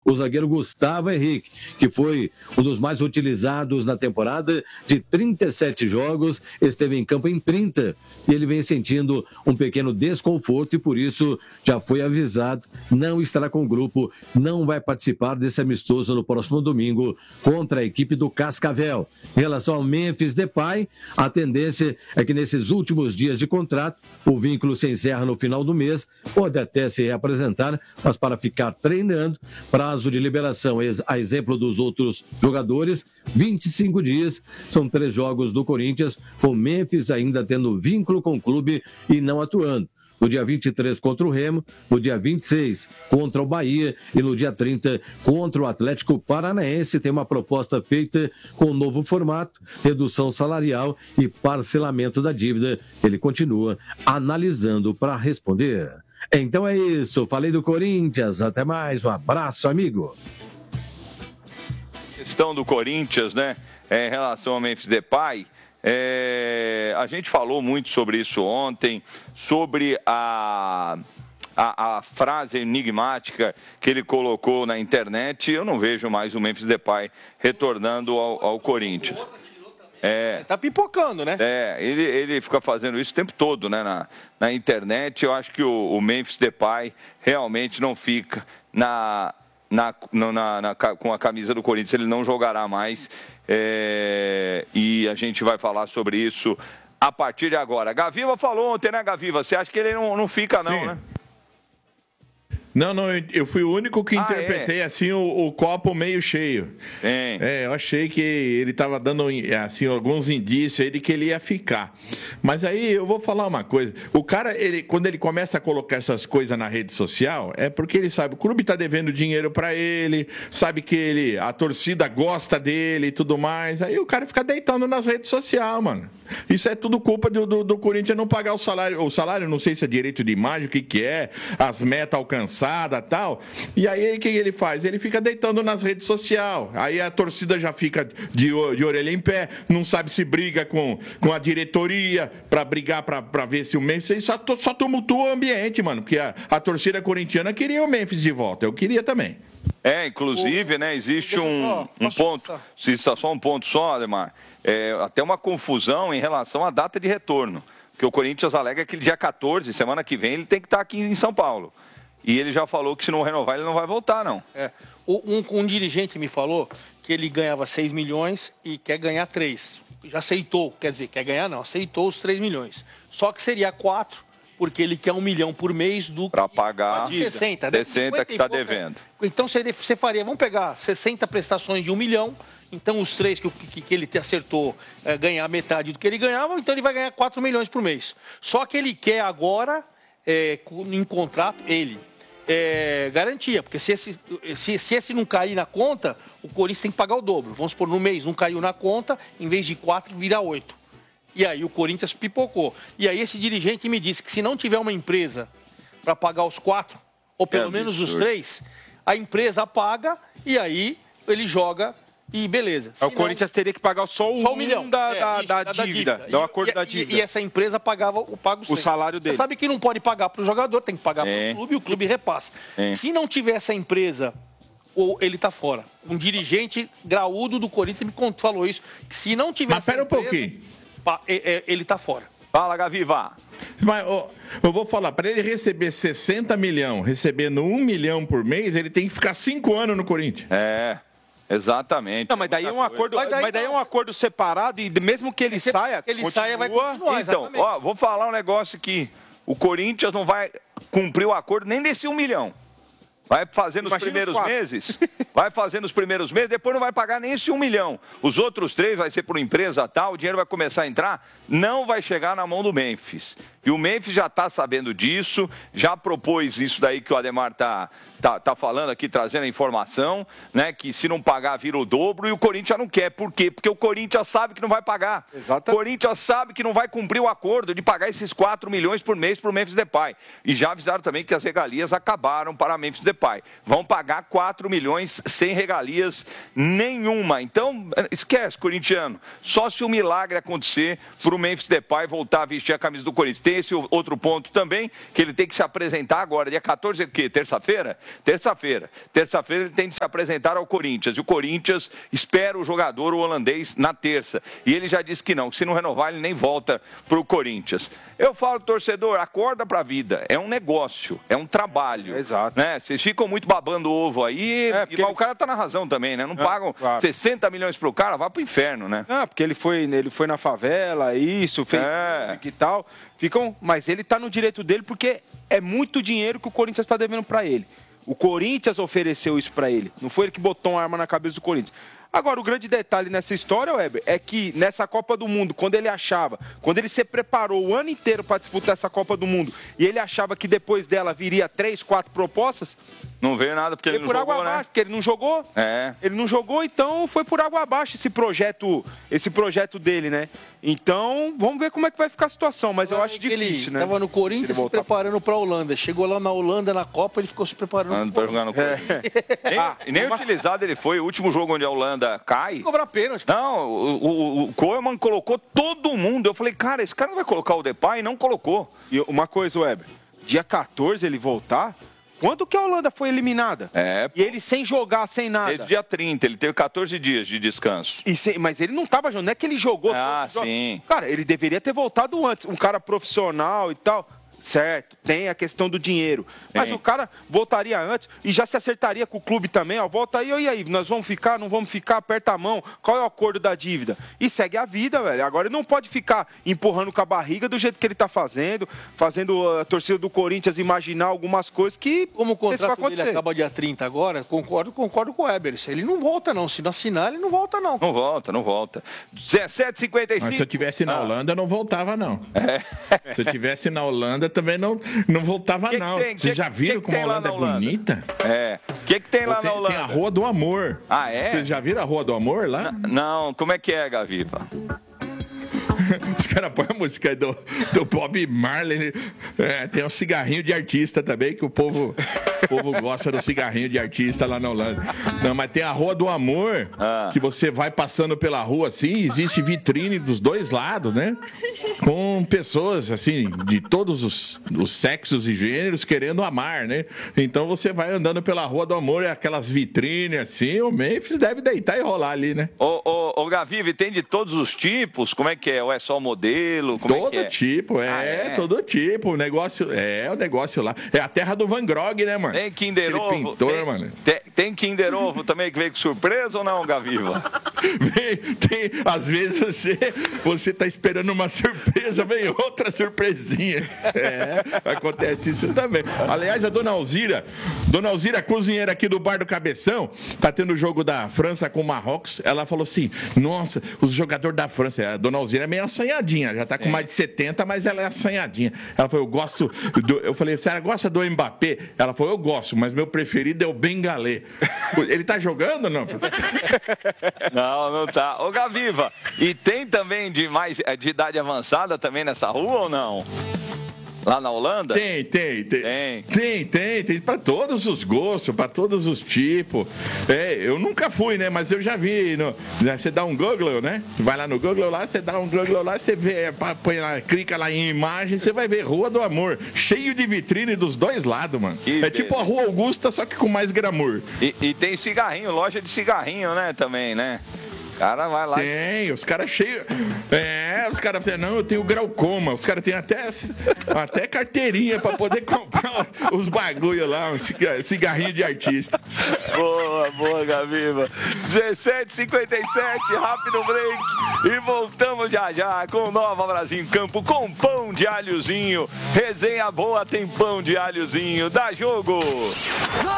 o zagueiro Gustavo Henrique, que foi um dos mais utilizados na temporada, de 37 jogos, esteve em campo em 30, e ele vem sentindo um pequeno desconforto e por isso já foi avisado, não estará com o grupo, não vai participar desse amistoso no próximo domingo contra a equipe do Cascavel. Em relação ao Memphis Depay, a tendência é que nesses últimos dias de contrato, o vínculo se encerra no final do mês, pode até se reapresentar, mas para ficar treinando, prazo de liberação, a exemplo dos outros jogadores, 25 dias, são 3 jogos do Corinthians, com Memphis ainda tendo vínculo com o clube e não atuando. No dia 23 contra o Remo, no dia 26 contra o Bahia e no dia 30 contra o Atlético Paranaense. Tem uma proposta feita com um novo formato, redução salarial e parcelamento da dívida. Ele continua analisando para responder. Então é isso, falei do Corinthians, até mais, um abraço, amigo. Questão do Corinthians, né, em relação ao Memphis Depay. A gente falou muito sobre isso ontem, sobre a frase enigmática que ele colocou na internet. Eu não vejo mais o Memphis Depay retornando ao Corinthians. Tá pipocando, né? Ele fica fazendo isso o tempo todo, né, na internet. Eu acho que o Memphis Depay realmente não fica com a camisa do Corinthians, ele não jogará mais. E a gente vai falar sobre isso a partir de agora. Gaviva falou ontem, né, Gaviva? Você acha que ele não fica, não, né? Não, eu fui o único que interpretei assim o copo meio cheio. Eu achei que ele estava dando assim, alguns indícios aí de que ele ia ficar. Mas aí eu vou falar uma coisa. O cara, quando ele começa a colocar essas coisas na rede social, é porque ele sabe, o clube está devendo dinheiro para ele, sabe que a torcida gosta dele e tudo mais. Aí o cara fica deitando nas redes sociais, mano. Isso é tudo culpa do Corinthians não pagar o salário. O salário, não sei se é direito de imagem, o que é, as metas alcançadas e tal. E aí, o que ele faz? Ele fica deitando nas redes sociais. Aí a torcida já fica de orelha em pé, não sabe se briga com a diretoria para brigar para ver se o Memphis... Isso só tumultua o ambiente, mano, porque a torcida corintiana queria o Memphis de volta. Eu queria também. Inclusive, né, existe um ponto, se está só um ponto só, Ademar, até uma confusão em relação à data de retorno, que o Corinthians alega que dia 14, semana que vem, ele tem que estar aqui em São Paulo. E ele já falou que se não renovar, ele não vai voltar, não. Um dirigente me falou que ele ganhava 6 milhões e quer ganhar 3. Já aceitou, quer dizer, quer ganhar não, aceitou os 3 milhões. Só que seria 4, porque ele quer 1 milhão por mês do... Para pagar 60 que está devendo. Então você faria, vamos pegar 60 prestações de 1 milhão, então os 3 que ele acertou ganhar metade do que ele ganhava, então ele vai ganhar 4 milhões por mês. Só que ele quer agora, em contrato, garantia, porque se esse não cair na conta, o Corinthians tem que pagar o dobro. Vamos supor, no mês não caiu na conta, em vez de 4, vira 8. E aí o Corinthians pipocou. E aí esse dirigente me disse que se não tiver uma empresa para pagar os 4, ou pelo menos os 3, a empresa paga e aí ele joga e beleza. O Corinthians teria que pagar só 1 milhão da dívida, do acordo da dívida. E essa empresa paga o salário dele. Você sabe que não pode pagar para o jogador, tem que pagar para o clube e o clube repassa. Se não tiver essa empresa, ele está fora. Um dirigente graúdo do Corinthians me falou isso, que se não tiver essa empresa... Mas pera um pouquinho. Ele está fora. Fala, Gaviva. Mas eu vou falar, para ele receber 60 milhões, recebendo 1 milhão por mês, ele tem que ficar 5 anos no Corinthians. Exatamente. Não, mas daí é um acordo, daí é um acordo separado e mesmo que ele saia, vai continuar. Então, vou falar um negócio aqui. O Corinthians não vai cumprir o acordo nem desse 1 milhão. Vai fazer nos primeiros meses, depois não vai pagar nem esse 1 milhão. Os outros 3 vai ser por empresa tal, o dinheiro vai começar a entrar, não vai chegar na mão do Memphis. E o Memphis já está sabendo disso, já propôs isso daí que o Ademar tá falando aqui, trazendo a informação, né, que se não pagar vira o dobro, e o Corinthians não quer. Por quê? Porque o Corinthians sabe que não vai pagar. Exatamente. O Corinthians sabe que não vai cumprir o acordo de pagar esses 4 milhões por mês para o Memphis Depay. E já avisaram também que as regalias acabaram para Memphis Depay. Vão pagar 4 milhões sem regalias nenhuma. Então, esquece, corintiano. Só se o milagre acontecer para o Memphis Depay voltar a vestir a camisa do Corinthians. Tem esse outro ponto também, que ele tem que se apresentar agora, dia 14, o quê? Terça-feira? Terça-feira ele tem de se apresentar ao Corinthians, e o Corinthians espera o jogador, o holandês, na terça, e ele já disse que não, que se não renovar ele nem volta para o Corinthians. Eu falo, torcedor, acorda para a vida, é um negócio, é um trabalho. Exato. Né? Vocês ficam muito babando ovo aí, e o cara tá na razão também, né? Não pagam 60 milhões pro cara, vai pro inferno, né? Não, porque ele foi na favela, isso, fez música e tal. Mas ele tá no direito dele porque é muito dinheiro que o Corinthians está devendo para ele. O Corinthians ofereceu isso para ele. Não foi ele que botou uma arma na cabeça do Corinthians. Agora, o grande detalhe nessa história, Weber, é que nessa Copa do Mundo, quando ele se preparou o ano inteiro para disputar essa Copa do Mundo, e ele achava que depois dela viria 3, 4 propostas... Não veio nada porque ele não jogou, água abaixo, porque ele não jogou. Ele não jogou, então foi por água abaixo esse projeto dele, né? Então, vamos ver como é que vai ficar a situação, mas eu acho difícil, né? Ele estava no Corinthians se preparando para a Holanda. Chegou lá na Holanda, na Copa, ele ficou se preparando para jogar no Corinthians. Nem utilizado ele foi. O último jogo onde a Holanda cai... Cobrar pênalti. Não, o Koeman colocou todo mundo. Eu falei, cara, esse cara não vai colocar o Depay? E não colocou. E uma coisa, Weber, dia 14 ele voltar... Quando que a Holanda foi eliminada? E ele sem jogar, sem nada. Desde dia 30, ele teve 14 dias de descanso. Mas ele não estava jogando, não é que ele jogou. Sim. Cara, ele deveria ter voltado antes. Um cara profissional e tal. Certo, tem a questão do dinheiro. Mas o cara voltaria antes e já se acertaria com o clube também. Ó, volta aí, e aí, nós vamos ficar, não vamos ficar, aperta a mão. Qual é o acordo da dívida? E segue a vida, velho. Agora ele não pode ficar empurrando com a barriga do jeito que ele tá fazendo a torcida do Corinthians imaginar algumas coisas que... Como o contrato dele acaba dia 30 agora, concordo com o Weber. Ele não volta, não. Se não assinar, ele não volta, não. Não volta. 17h55. Mas se eu tivesse na Holanda, eu não voltava, não. Se eu tivesse na Holanda, também não voltava, não. Vocês já viram como a Holanda é bonita? O que tem lá na Holanda? Tem a Rua do Amor. Vocês já viram a Rua do Amor lá? Não, como é que é, Gaviva? Os caras põem a música do Bob Marley. Tem um cigarrinho de artista também, que o povo gosta do cigarrinho de artista lá na Holanda. Não, mas tem a Rua do Amor, que você vai passando pela rua assim, existe vitrine dos dois lados, né? Com pessoas, assim, de todos os sexos e gêneros querendo amar, né? Então você vai andando pela Rua do Amor, aquelas vitrines assim, o Memphis deve deitar e rolar ali, né? Ô Gaviva, tem de todos os tipos? Como é que é? Ou é só o modelo? Todo tipo, todo tipo. O negócio lá. É a terra do Van Gogh, né, mano? Tem Kinder Ovo. Pintor, mano. Tem Kinder Ovo também que veio com surpresa ou não, Gaviva? Tem. Às vezes você tá esperando uma surpresa, vem outra surpresinha. Acontece isso também. Aliás, a Dona Alzira, cozinheira aqui do Bar do Cabeção, tá tendo o jogo da França com o Marrocos. Ela falou assim: nossa, os jogadores da França. A Dona Alzira é meio assanhadinha, já tá com mais de 70, mas ela é assanhadinha. Ela falou: eu gosto. Eu falei: você gosta do Mbappé? Ela falou: eu gosto, mas meu preferido é o Bengalê. Ele tá jogando ou não? Não tá. Ô, Gaviva, e tem também de idade avançada também nessa rua ou não? Lá na Holanda? Tem para todos os gostos, para todos os tipos. Eu nunca fui, né? Mas eu já vi. Você dá um Google, né? Vai lá no Google lá, você dá um Google lá, você vê, põe lá, clica lá em imagem, você vai ver Rua do Amor, cheio de vitrine dos dois lados, mano. Tipo a Rua Augusta, só que com mais glamour. E tem cigarrinho, loja de cigarrinho, né? Também, né? O cara vai lá. Tem, os caras cheios. Os caras dizem: não, eu tenho glaucoma. Os caras têm até carteirinha pra poder comprar os bagulho lá, um cigarrinho de artista. Boa, Gaviva. 17h57, rápido break. E voltamos já com Nova Brasil em Campo, com pão de alhozinho. Resenha boa, tem pão de alhozinho. Dá jogo!